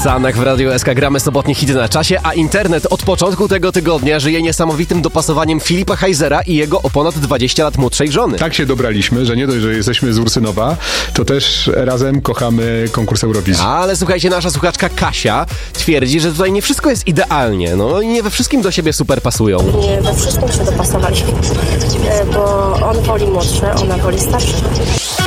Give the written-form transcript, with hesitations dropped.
Sanek w Radiu SK, gramy sobotnie hity na czasie, a internet od początku tego tygodnia żyje niesamowitym dopasowaniem Filipa Heisera i jego o ponad 20 lat młodszej żony. Tak się dobraliśmy, że nie dość, że jesteśmy z Ursynowa, to też razem kochamy konkurs Eurowizji. Ale słuchajcie, nasza słuchaczka Kasia twierdzi, że tutaj nie wszystko jest idealnie, no i nie we wszystkim do siebie super pasują. Nie we wszystkim się dopasowaliśmy, bo on woli młodsze, ona woli starsze.